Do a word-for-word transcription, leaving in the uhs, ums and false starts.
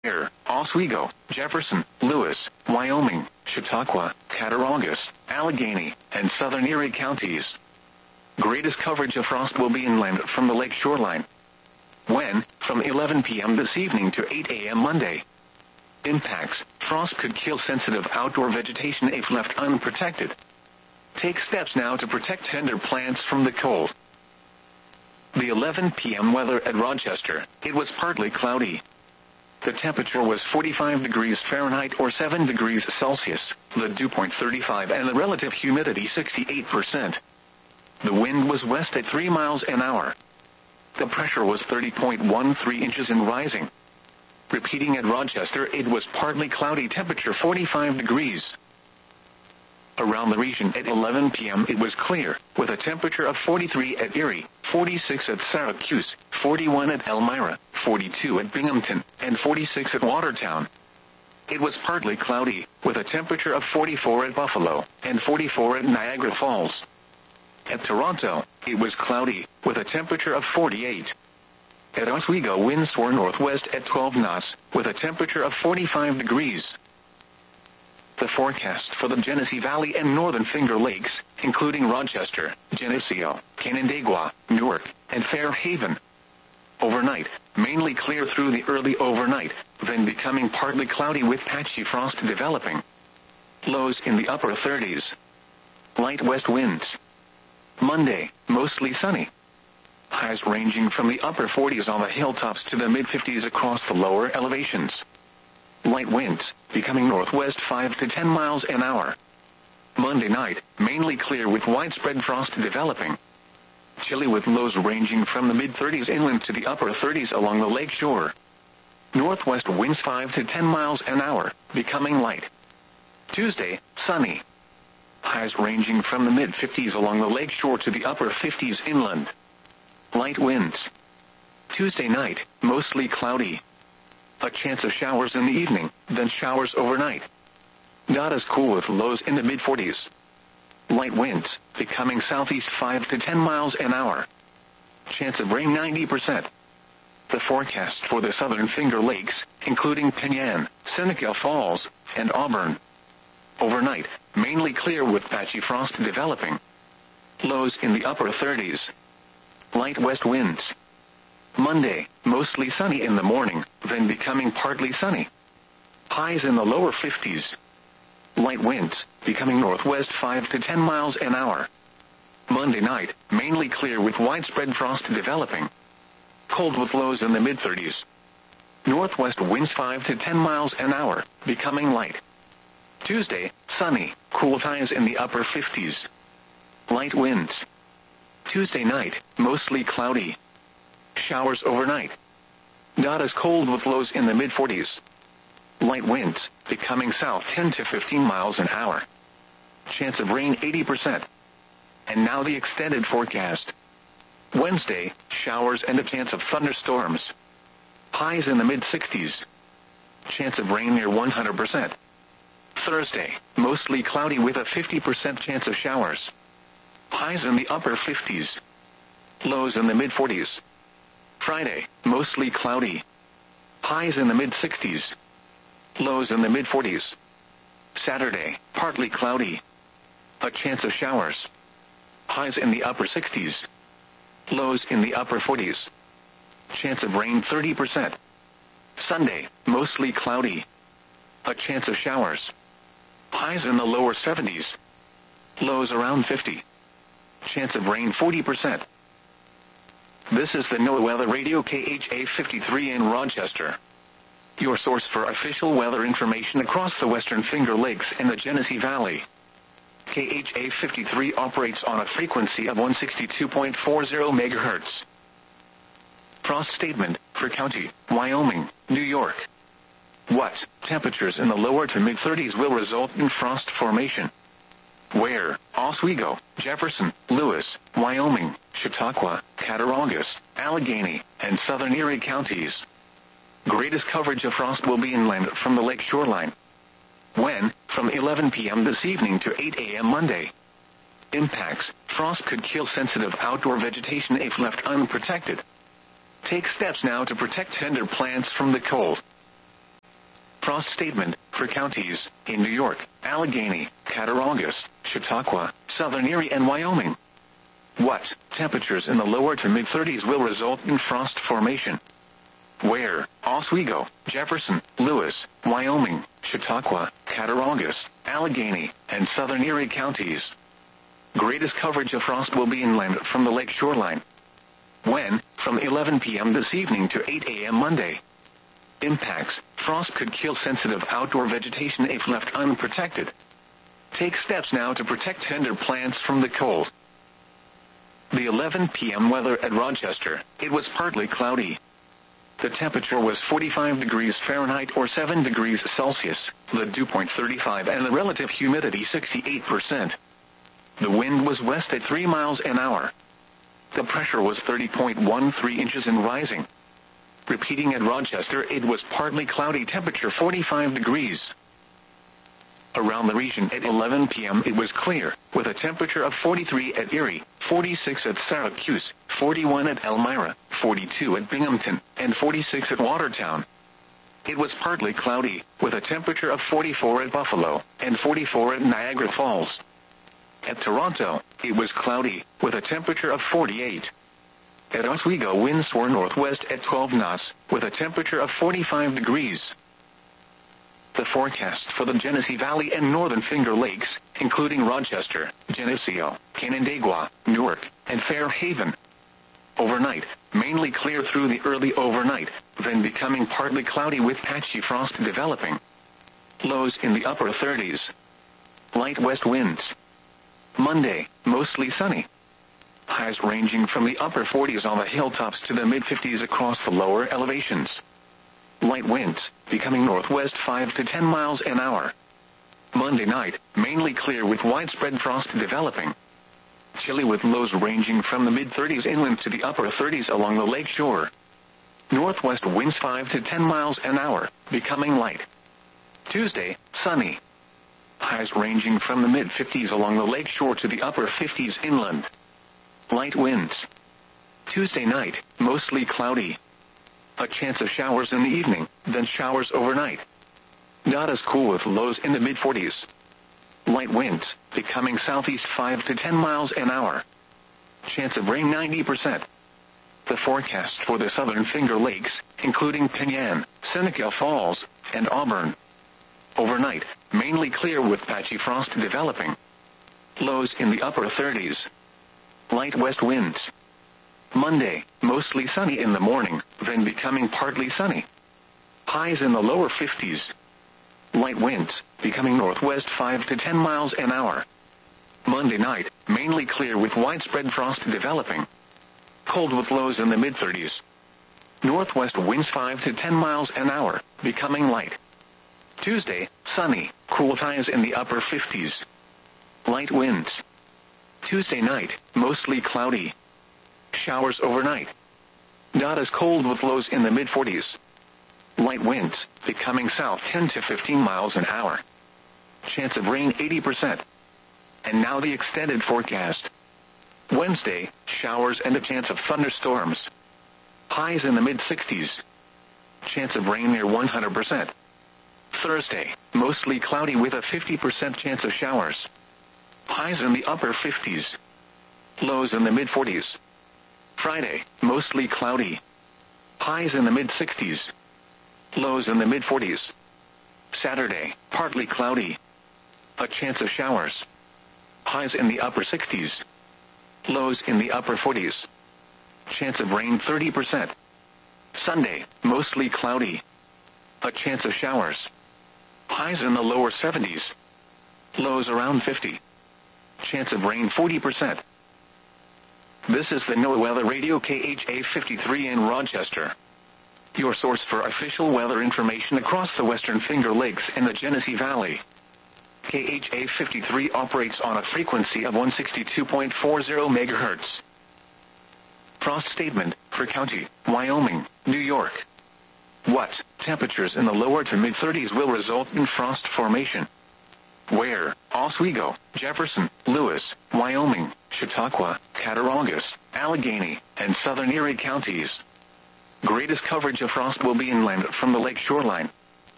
Ware, Oswego, Jefferson, Lewis, Wyoming, Chautauqua, Cattaraugus, Allegheny, and southern Erie counties. Greatest coverage of frost will be inland from the lake shoreline. When? From eleven p m this evening to eight a m Monday. Impacts: frost could kill sensitive outdoor vegetation if left unprotected. Take steps now to protect tender plants from the cold. The eleven p m weather at Rochester: it was partly cloudy. The temperature was forty-five degrees Fahrenheit or seven degrees Celsius, the dew point thirty-five and the relative humidity sixty-eight percent. The wind was west at three miles an hour. The pressure was thirty point one three inches and rising. Repeating at Rochester, it was partly cloudy, temperature forty-five degrees. Around the region at eleven p m it was clear, with a temperature of forty-three at Erie, forty-six at Syracuse, forty-one at Elmira, forty-two at Binghamton, and forty-six at Watertown. It was partly cloudy, with a temperature of forty-four at Buffalo, and forty-four at Niagara Falls. At Toronto, it was cloudy, with a temperature of forty-eight. At Oswego, winds were northwest at twelve knots, with a temperature of forty-five degrees. The forecast for the Genesee Valley and Northern Finger Lakes, including Rochester, Geneseo, Canandaigua, Newark, and Fairhaven. Overnight, mainly clear through the early overnight, then becoming partly cloudy with patchy frost developing. Lows in the upper thirties. Light west winds. Monday, mostly sunny. Highs ranging from the upper forties on the hilltops to the mid-fifties across the lower elevations. Light winds, becoming northwest five to ten miles an hour. Monday night, mainly clear with widespread frost developing. Chilly with lows ranging from the mid-thirties inland to the upper thirties along the lake shore. Northwest winds five to ten miles an hour, becoming light. Tuesday, sunny. Highs ranging from the mid-fifties along the lake shore to the upper fifties inland. Light winds. Tuesday night, mostly cloudy. A chance of showers in the evening, then showers overnight. Not as cool with lows in the mid-forties. Light winds, becoming southeast five to ten miles an hour. Chance of rain ninety percent. The forecast for the southern Finger Lakes, including Penyan, Seneca Falls, and Auburn. Overnight, mainly clear with patchy frost developing. Lows in the upper thirties. Light west winds. Monday, mostly sunny in the morning, then becoming partly sunny. Highs in the lower fifties. Light winds, becoming northwest five to ten miles an hour. Monday night, mainly clear with widespread frost developing. Cold with lows in the mid-thirties. Northwest winds five to ten miles an hour, becoming light. Tuesday, sunny, cool highs in the upper fifties. Light winds. Tuesday night, mostly cloudy. Showers overnight. Not as cold with lows in the mid-forties. Light winds, becoming south ten to fifteen miles an hour. Chance of rain eighty percent. And now the extended forecast. Wednesday, showers and a chance of thunderstorms. Highs in the mid-sixties. Chance of rain near one hundred percent. Thursday, mostly cloudy with a fifty percent chance of showers. Highs in the upper fifties. Lows in the mid-forties. Friday, mostly cloudy. Highs in the mid-sixties. Lows in the mid-forties. Saturday, partly cloudy. A chance of showers. Highs in the upper sixties. Lows in the upper forties. Chance of rain thirty percent. Sunday, mostly cloudy. A chance of showers. Highs in the lower seventies. Lows around fifty. Chance of rain forty percent. This is the NOAA Weather Radio K H A fifty-three in Rochester. Your source for official weather information across the Western Finger Lakes and the Genesee Valley. K H A fifty-three operates on a frequency of one sixty-two point four zero megahertz. Frost statement for County, Wyoming, New York. What temperatures in the lower to mid-thirties will result in frost formation? Where? Oswego, Jefferson, Lewis, Wyoming, Chautauqua, Cattaraugus, Allegheny, and southern Erie counties. Greatest coverage of frost will be inland from the lake shoreline. When? From eleven p m this evening to eight a m Monday. Impacts: frost could kill sensitive outdoor vegetation if left unprotected. Take steps now to protect tender plants from the cold. frost statement for counties in New York, Allegheny, Cattaraugus, Chautauqua, Southern Erie and Wyoming. What temperatures in the lower to mid-thirties will result in frost formation? Where? Oswego, Jefferson, Lewis, Wyoming, Chautauqua, Cattaraugus, Allegheny, and Southern Erie counties. Greatest coverage of frost will be inland from the lake shoreline. When? From eleven p m this evening to eight a m Monday. Impacts: frost could kill sensitive outdoor vegetation if left unprotected. Take steps now to protect tender plants from the cold. The eleven p m weather at Rochester: it was partly cloudy. The temperature was forty-five degrees Fahrenheit or seven degrees Celsius, the dew point thirty-five and the relative humidity sixty-eight percent. The wind was west at three miles an hour. The pressure was thirty point one three inches and rising. Repeating at Rochester, it was partly cloudy, temperature forty-five degrees. Around the region at eleven p m it was clear, with a temperature of forty-three at Erie, forty-six at Syracuse, forty-one at Elmira, forty-two at Binghamton, and forty-six at Watertown. It was partly cloudy, with a temperature of forty-four at Buffalo, and forty-four at Niagara Falls. At Toronto, it was cloudy, with a temperature of forty-eight. At Oswego, winds were northwest at twelve knots, with a temperature of forty-five degrees. The forecast for the Genesee Valley and Northern Finger Lakes, including Rochester, Geneseo, Canandaigua, Newark, and Fairhaven. Overnight, mainly clear through the early overnight, then becoming partly cloudy with patchy frost developing. Lows in the upper thirties. Light west winds. Monday, mostly sunny. Highs ranging from the upper forties on the hilltops to the mid-fifties across the lower elevations. Light winds, becoming northwest five to ten miles an hour. Monday night, mainly clear with widespread frost developing. Chilly with lows ranging from the mid-thirties inland to the upper thirties along the lake shore. Northwest winds five to ten miles an hour, becoming light. Tuesday, sunny. Highs ranging from the mid-fifties along the lake shore to the upper fifties inland. Light winds. Tuesday night, mostly cloudy. A chance of showers in the evening, then showers overnight. Not as cool with lows in the mid-forties. Light winds, becoming southeast five to ten miles an hour. Chance of rain ninety percent. The forecast for the Southern Finger Lakes, including Penyan, Seneca Falls, and Auburn. Overnight, mainly clear with patchy frost developing. Lows in the upper thirties. Light west winds. Monday, mostly sunny in the morning, then becoming partly sunny. Highs in the lower fifties. Light winds, becoming northwest five to ten miles an hour. Monday night, mainly clear with widespread frost developing. Cold with lows in the mid-thirties. Northwest winds five to ten miles an hour, becoming light. Tuesday, sunny, cool highs in the upper fifties. Light winds. Tuesday night, mostly cloudy. Showers overnight. Not as cold with lows in the mid-forties. Light winds, becoming south ten to fifteen miles an hour. Chance of rain eighty percent. And now the extended forecast. Wednesday, showers and a chance of thunderstorms. Highs in the mid-sixties. Chance of rain near one hundred percent. Thursday, mostly cloudy with a fifty percent chance of showers. Highs in the upper fifties. Lows in the mid-forties. Friday, mostly cloudy. Highs in the mid-sixties. Lows in the mid-forties. Saturday, partly cloudy. A chance of showers. Highs in the upper sixties. Lows in the upper forties. Chance of rain thirty percent. Sunday, mostly cloudy. A chance of showers. Highs in the lower seventies. Lows around fifty. Chance of rain forty percent. This is the NOAA Weather Radio K H A fifty-three in Rochester. Your source for official weather information across the Western Finger Lakes and the Genesee Valley. K H A fifty-three operates on a frequency of one sixty-two point four zero megahertz. Frost statement for county, Wyoming, New York. What temperatures in the lower to mid-thirties will result in frost formation? Where? Oswego, Jefferson, Lewis, Wyoming, Chautauqua, Cattaraugus, Allegheny, and Southern Erie counties. Greatest coverage of frost will be inland from the lake shoreline.